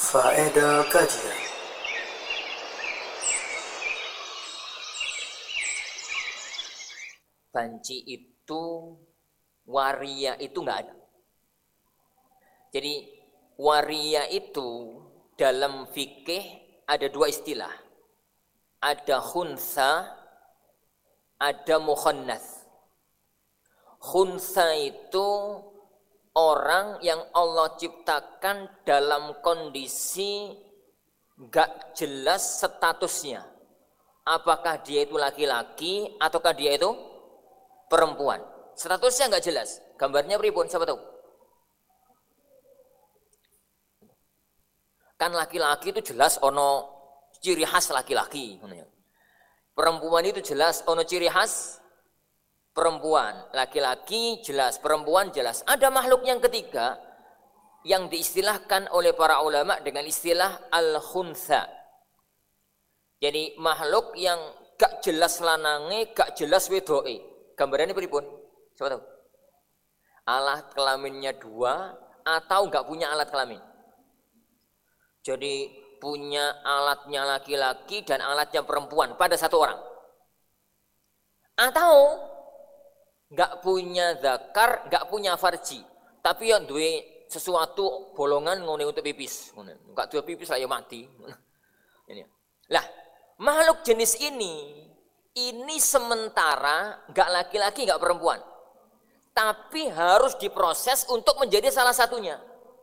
Faedah kajian. Banci itu, waria itu nggak ada. Jadi waria itu dalam fikih ada dua istilah. Ada khunsa, ada mukhannats. Khunsa itu orang yang Allah ciptakan dalam kondisi nggak jelas statusnya. Apakah dia itu laki-laki ataukah dia itu perempuan. Statusnya nggak jelas. Gambarnya pripun? Siapa tahu? Kan laki-laki itu jelas ono ciri khas laki-laki. Perempuan itu jelas ono ciri khas perempuan. Laki-laki jelas, perempuan jelas. Ada makhluk yang ketiga yang diistilahkan oleh para ulama dengan istilah al-khunsa. Jadi makhluk yang gak jelas lanange, gak jelas wedoke. Gambarannya pripun? Siapa tahu? Alat kelaminnya dua atau gak punya alat kelamin. Jadi punya alatnya laki-laki dan alatnya perempuan pada satu orang. Atau gak punya zakar, gak punya farji. Tapi yang duwe sesuatu bolongan ngone untuk pipis. Gak duwe pipis lah ya mati. Ini. Lah, makhluk jenis ini sementara gak laki-laki gak perempuan. Tapi harus diproses untuk menjadi salah satunya.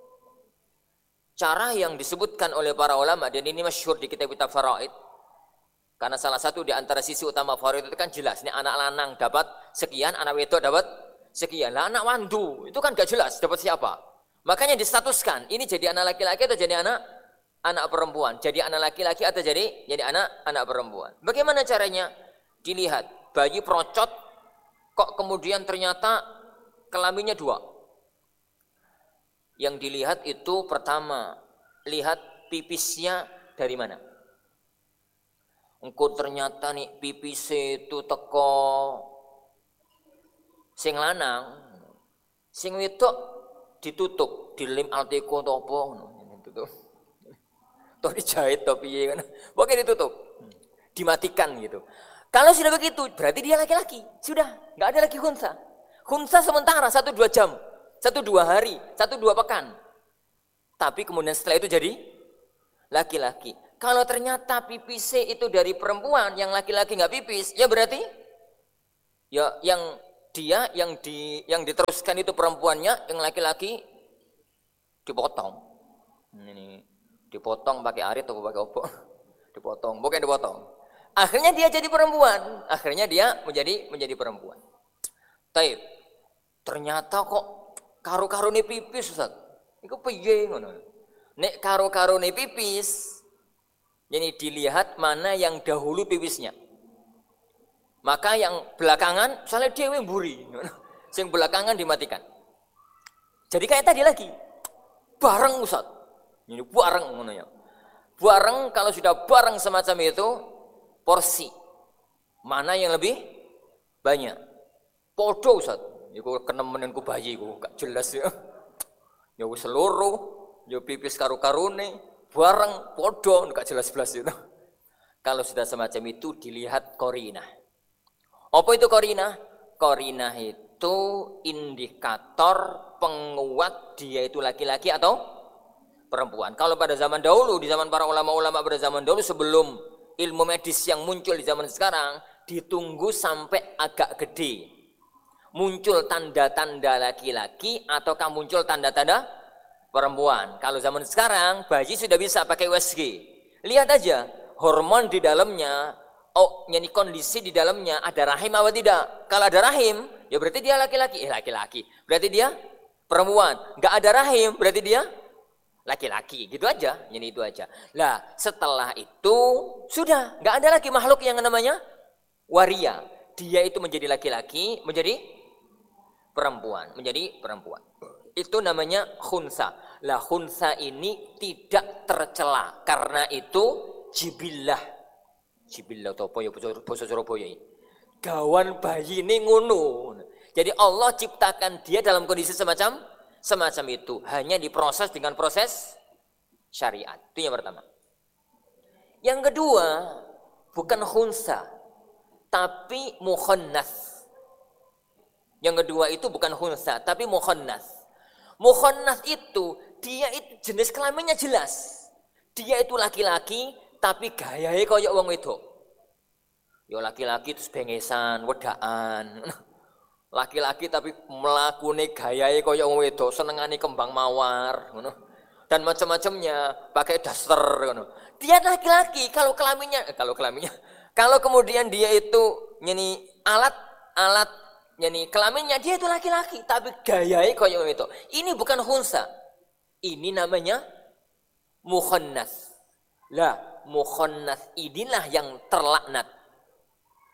Cara yang disebutkan oleh para ulama, dan ini masyhur di kitab-kitab faraid. Karena salah satu di antara sisi utama faraid itu kan jelas. Ini anak lanang dapat sekian, anak wedok dapat sekian. Lah anak wandu itu kan gak jelas dapat siapa. Makanya distatuskan, ini jadi anak laki-laki atau jadi anak perempuan. Jadi anak laki-laki atau jadi anak perempuan. Bagaimana caranya? Dilihat, bayi procot kok kemudian ternyata kelaminnya dua. Yang dilihat itu pertama, lihat pipisnya dari mana. Engko ternyata nih pipisnya itu teko sing lanang, sing wedok ditutup, dilem alteko atau apa ditutup. Toh dijahit toh piye kan. Pokoknya ditutup. Dimatikan gitu. Kalau sudah begitu, berarti dia laki-laki. Sudah, enggak ada lagi khunsa. Khunsa sementara 1-2 jam. 1-2 hari, 1-2 pekan. Tapi kemudian setelah itu jadi laki-laki. Kalau ternyata pipis itu dari perempuan, yang laki-laki nggak pipis, ya berarti ya yang diteruskan itu perempuannya, yang laki-laki dipotong. Ini dipotong pakai arit atau pakai apa? Dipotong, bukan dipotong. Akhirnya dia jadi perempuan. Akhirnya dia menjadi perempuan. Taib. Ternyata kok karo-karone pipis, Ustaz. Iku piye ngono. Nek karo-karone pipis, jadi dilihat mana yang dahulu pipisnya. Maka yang belakangan, misalnya dhewe mburi, sing belakangan dimatikan. Jadi kayak tadi lagi. Bareng Ustaz. Ini bareng ngono ya. Bareng, kalau sudah bareng semacam itu, porsi. Mana yang lebih banyak? Podo Ustaz. Iku kenemenku bayi iku gak jelas ya. Ya wis seluruh, ya pipis karo-karone, bareng podo gak jelas-jelas itu. Kalau sudah semacam itu dilihat qarinah. Apa itu qarinah? Qarinah itu indikator penguat dia itu laki-laki atau perempuan. Kalau pada zaman dahulu, di zaman para ulama-ulama pada zaman dahulu sebelum ilmu medis yang muncul di zaman sekarang, ditunggu sampai agak gede. Muncul tanda-tanda laki-laki ataukah muncul tanda-tanda perempuan. Kalau zaman sekarang bayi sudah bisa pakai USG. Lihat aja hormon di dalamnya, yani kondisi di dalamnya ada rahim atau tidak. Kalau ada rahim, ya berarti dia laki-laki. Laki-laki. Berarti dia perempuan. Enggak ada rahim, berarti dia laki-laki. Gitu aja. Jadi itu aja. Lah, setelah itu sudah enggak ada lagi makhluk yang namanya waria. Dia itu menjadi laki-laki, menjadi perempuan. Itu namanya khunsa. Lah khunsa ini tidak tercela karena itu jibillah. Jibillah atau apa ya bahasa Surabaya ini. Gawan bayi ini ngono. Jadi Allah ciptakan dia dalam kondisi semacam itu. Hanya diproses dengan proses syariat. Itu yang pertama. Yang kedua, bukan khunsa, tapi mukhannas. Yang kedua itu bukan khunsa, tapi mukhannas. Mukhannas itu, dia itu jenis kelaminnya jelas. Dia itu laki-laki, tapi gayanya kayak wong wedok. Ya laki-laki terus bengesan, wedaan. Laki-laki tapi melakune gayanya kayak wong wedok, senengane kembang mawar, ngono. Dan macam-macamnya, pakai daster, ngono. Dia laki-laki, kalau kemudian dia itu nyeni alat nyeni kelaminnya dia itu laki-laki, tapi gayanya kayak wong wedok. Ini bukan khunsa. Ini namanya mukhannas. Lah, mukhannas inilah yang terlaknat.